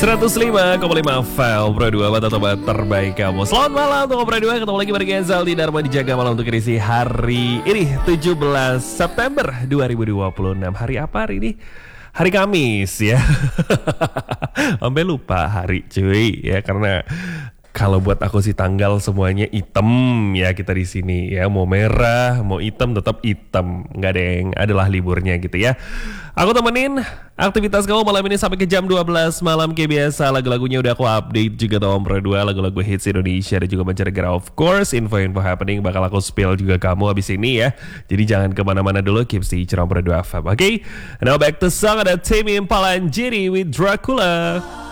105,5 Vel Pro 2 Obat terbaik kamu. Selamat malam untuk Pro 2. Ketemu lagi bareng Zaldi Dharma dijaga malam untuk edisi hari ini 17 September 2026. Hari apa hari ini? Hari Kamis ya. Sampai lupa hari cuy ya, karena kalau buat aku sih tanggal semuanya hitam ya, kita di sini ya, mau merah mau hitam tetap hitam, nggak deng, adalah liburnya gitu ya. Aku temenin aktivitas kamu malam ini sampai ke jam 12 malam kayak biasa. Lagu-lagunya udah aku update juga tuh Om Pro 2, lagu-lagu hits Indonesia dan juga mancanegara of course. Info-info happening bakal aku spill juga kamu abis ini ya. Jadi jangan kemana-mana dulu, keep stay Om Pro 2 FM, oke? Now back to song, ada Tame Impala and Jenny with Dracula.